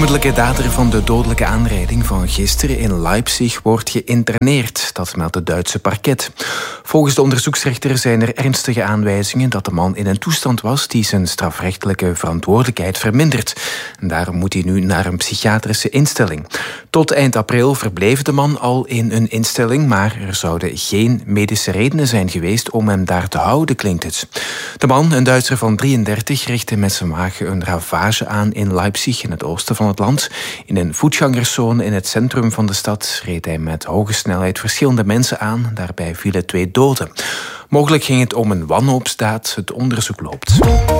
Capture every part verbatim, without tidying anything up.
vermoedelijke dader van de dodelijke aanrijding van gisteren in Leipzig wordt geïnterneerd. Dat meldt het Duitse parket. Volgens de onderzoeksrechter zijn er ernstige aanwijzingen dat de man in een toestand was die zijn strafrechtelijke verantwoordelijkheid vermindert. En daarom moet hij nu naar een psychiatrische instelling. Tot eind april verbleef de man al in een instelling, maar er zouden geen medische redenen zijn geweest om hem daar te houden, klinkt het. De man, een Duitser van drieëndertig, richtte met zijn wagen een ravage aan in Leipzig, in het oosten van het land. In een voetgangerszone in het centrum van de stad reed hij met hoge snelheid verschillende mensen aan. Daarbij vielen twee doden. Mogelijk ging het om een wanhoopsdaad. Het onderzoek loopt.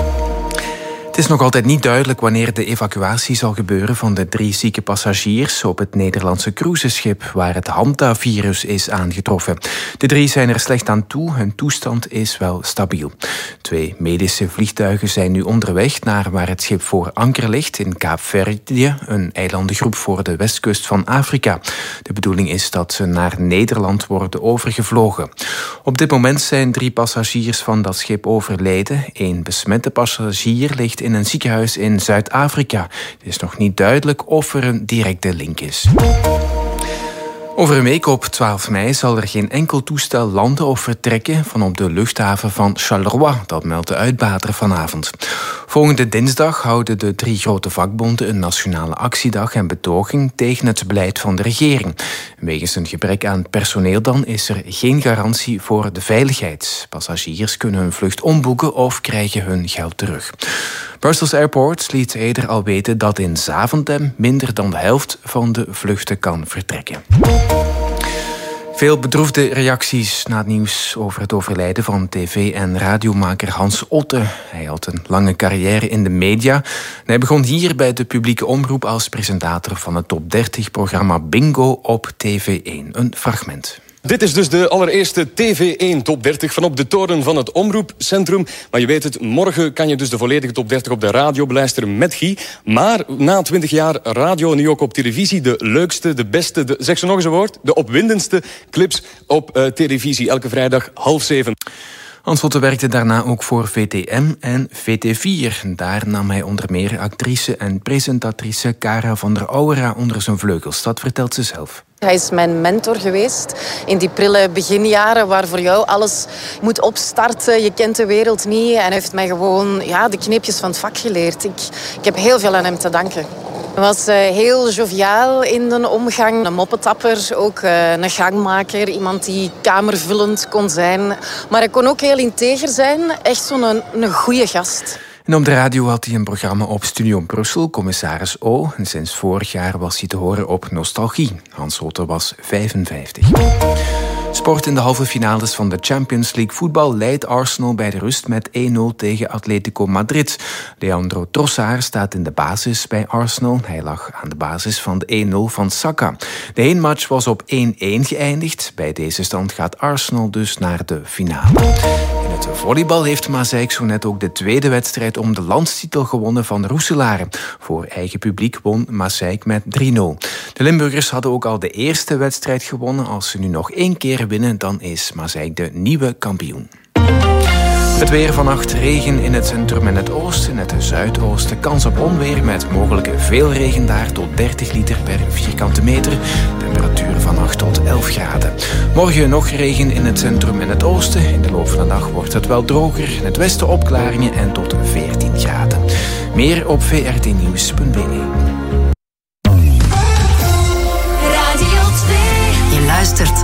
Het is nog altijd niet duidelijk wanneer de evacuatie zal gebeuren van de drie zieke passagiers op het Nederlandse cruiseschip waar het Hantavirus is aangetroffen. De drie zijn er slecht aan toe, hun toestand is wel stabiel. Twee medische vliegtuigen zijn nu onderweg naar waar het schip voor anker ligt in Kaapverdië, een eilandengroep voor de westkust van Afrika. De bedoeling is dat ze naar Nederland worden overgevlogen. Op dit moment zijn drie passagiers van dat schip overleden. Eén besmette passagier ligt in een ziekenhuis in Zuid-Afrika. Het is nog niet duidelijk of er een directe link is. Over een week op twaalf mei zal er geen enkel toestel landen of vertrekken van op de luchthaven van Charleroi. Dat meldt de uitbater vanavond. Volgende dinsdag houden de drie grote vakbonden een nationale actiedag en betoging tegen het beleid van de regering. Wegens een gebrek aan personeel dan is er geen garantie voor de veiligheid. Passagiers kunnen hun vlucht omboeken of krijgen hun geld terug. Brussels Airport liet eerder al weten dat in Zaventem minder dan de helft van de vluchten kan vertrekken. Veel bedroefde reacties na het nieuws over het overlijden van tv- en radiomaker Hans Otte. Hij had een lange carrière in de media. En hij begon hier bij de publieke omroep als presentator van het top dertig-programma Bingo op T V één. Een fragment. Dit is dus de allereerste T V één top dertig vanop de toren van het Omroepcentrum. Maar je weet het, morgen kan je dus de volledige top dertig op de radio beluisteren met Guy. Maar na twintig jaar radio, nu ook op televisie, de leukste, de beste, de, zeg ze nog eens een woord, de opwindendste clips op uh, televisie. Elke vrijdag half zeven. Hans Otte werkte daarna ook voor V T M en V T vier. Daar nam hij onder meer actrice en presentatrice Cara van der Ouwera onder zijn vleugels. Dat vertelt ze zelf. Hij is mijn mentor geweest in die prille beginjaren waar voor jou alles moet opstarten. Je kent de wereld niet en hij heeft mij gewoon ja, de kneepjes van het vak geleerd. Ik, ik heb heel veel aan hem te danken. Hij was uh, heel joviaal in de omgang, een moppetapper, ook uh, een gangmaker. Iemand die kamervullend kon zijn. Maar hij kon ook heel integer zijn, echt zo'n een, een goede gast. En op de radio had hij een programma op Studio Brussel, Commissaris O. En sinds vorig jaar was hij te horen op Nostalgie. Hans Otte was vijfenvijftig. Sport in de halve finales van de Champions League voetbal leidt Arsenal bij de rust met één nul tegen Atletico Madrid. Leandro Trossard staat in de basis bij Arsenal. Hij lag aan de basis van de één nul van Saka. De heenmatch was op één één geëindigd. Bij deze stand gaat Arsenal dus naar de finale. In het volleybal heeft Maaseik zo net ook de tweede wedstrijd om de landstitel gewonnen van Roeselare. Voor eigen publiek won Maaseik met drie nul. De Limburgers hadden ook al de eerste wedstrijd gewonnen. Als ze nu nog één keer winnen, dan is Maaseik de nieuwe kampioen. Het weer vannacht, regen in het centrum en het oosten. In het zuidoosten kans op onweer met mogelijk veel regen daar tot dertig liter per vierkante meter. Temperatuur van acht tot elf graden. Morgen nog regen in het centrum en het oosten. In de loop van de dag wordt het wel droger. In het westen opklaringen en tot veertien graden. Meer op v r t nieuws punt b e. Radio twee. Je luistert